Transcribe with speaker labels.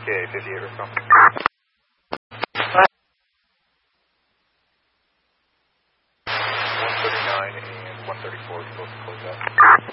Speaker 1: Okay, 58 response. 139 and 134 supposed to close out.